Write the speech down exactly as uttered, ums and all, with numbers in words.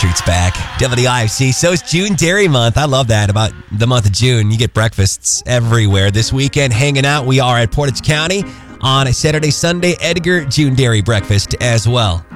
Street's back. W I F C. So is June Dairy Month. I love that about the month of June. You get breakfasts everywhere. This weekend, hanging out, we are at Portage County on a Saturday, Sunday, Edgar June Dairy breakfast as well.